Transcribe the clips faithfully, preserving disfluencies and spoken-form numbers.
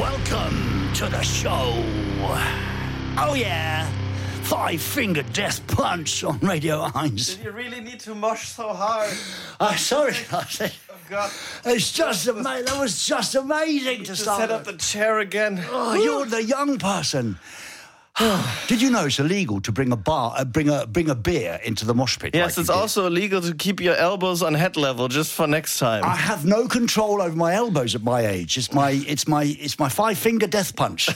Welcome to the show. Oh, yeah. Five Finger Death Punch on Radio Eins. Did you really need to mosh so hard? I'm sorry. I said, Oh, God. it's just amazing. That was just amazing to To start set up the chair again. Oh, you're the young person. Did you know it's illegal to bring a bar, uh, bring a bring a beer into the mosh pit? Yes, like it's you did? also illegal to keep your elbows on head level just for next time. I have no control over my elbows at my age. It's my it's my it's my five finger death punch.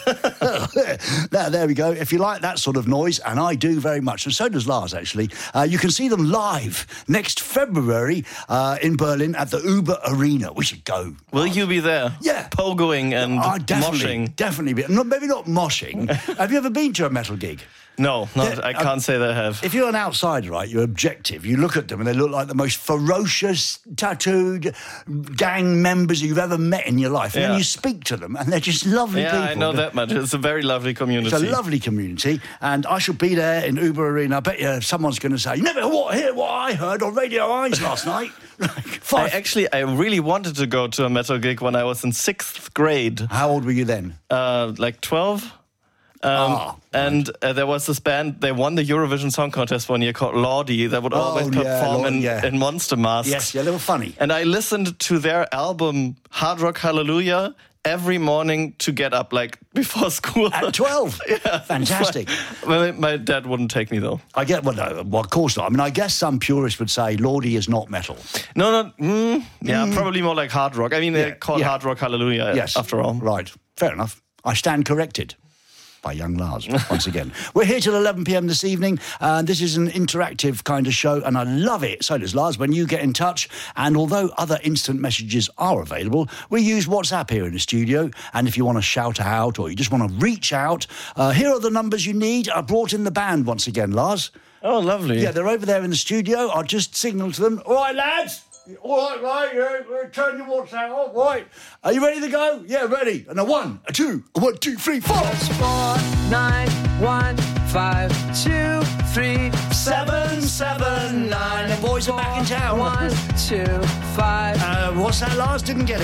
there, there we go. If you like that sort of noise, and I do very much, and so does Lars actually. Uh, you can see them live next February uh, in Berlin at the Uber Arena. We should go. Will you be there? Yeah. Pogoing and Oh, definitely, moshing. definitely. Be, not, maybe not moshing. Have you ever been to a metal gig? No, not, Yeah, I can't um, say that I have. If you're an outsider, right, you're objective. You look at them and they look like the most ferocious, tattooed gang members you've ever met in your life. And Yeah. then you speak to them and they're just lovely Yeah, people. I know that much. It's a very lovely community. It's a lovely community, and I shall be there in Uber Arena. I bet you someone's going to say, "You never what, hear what I heard on Radio Eins last night." Like, I five. actually, I really wanted to go to a metal gig when I was in sixth grade, How old were you then? uh, like twelve. Um, Ah, and uh, there was this band, they won the Eurovision Song Contest one year called Lordi, that would always yeah, perform Lord- in, yeah. in Monster Masks. Yes, yeah, they were funny. And I listened to their album Hard Rock Hallelujah every morning to get up, like, before school. At twelve, Yeah. fantastic. Well, my dad wouldn't take me, though. I get well, no, well, of course not. I mean, I guess some purists would say Lordi is not metal. No, no, mm, yeah, probably more like hard rock. I mean, they're Yeah, called yeah. Hard Rock Hallelujah, Yes, after all. Right, fair enough. I stand corrected. By young Lars, once again. We're here till eleven p.m. this evening, and this is an interactive kind of show, and I love it. So does Lars, when you get in touch. And although other instant messages are available, we use WhatsApp here in the studio. And if you want to shout out or you just want to reach out, uh, here are the numbers you need. I brought in the band once again, Lars. Oh, lovely. Yeah, they're over there in the studio. I'll just signal to them. All right, lads. All right, right, yeah, turn your WhatsApp off, right. Are you ready to go? Yeah, ready. And a one, a two, a one, two, three, four. Four, nine, one, five, two, three, Seven, seven, nine. The boys are back in town. one, two, five. Uh, what's that, Lars? Didn't get it.